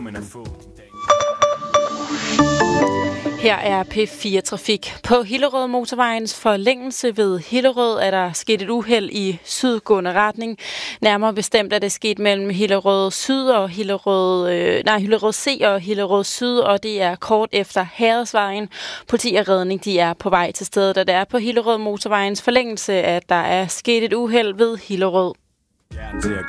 Her er P4 Trafik. På Hillerød Motorvejens forlængelse ved Hillerød er der sket et uheld i sydgående retning. Nærmere bestemt er det sket mellem Hillerød Syd og Hillerød C og Hillerød Syd, og det er kort efter Hadersvejen. Politi og redning de er på vej til stedet, og det er på Hillerød Motorvejens forlængelse, at der er sket et uheld ved Hillerød. Til at